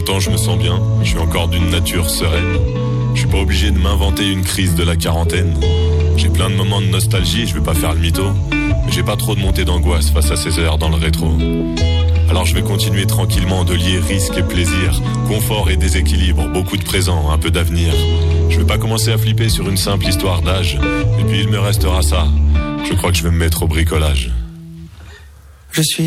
même temps, je me sens bien. Je suis encore d'une nature sereine. Je suis pas obligé de m'inventer une crise de la quarantaine. J'ai plein de moments de nostalgie, je vais pas faire le mytho. Mais j'ai pas trop de montée d'angoisse face à ces heures dans le rétro. Alors je vais continuer tranquillement de lier risque et plaisir, confort et déséquilibre, beaucoup de présent, un peu d'avenir. Je vais pas commencer à flipper sur une simple histoire d'âge. Et puis il me restera ça. Je crois que je vais me mettre au bricolage. Je suis